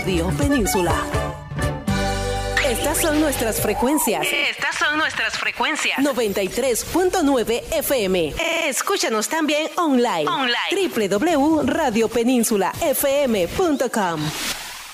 Radio Península. Estas son nuestras frecuencias. 93.9 FM. Escúchanos también online. www.radiopeninsula.fm.com.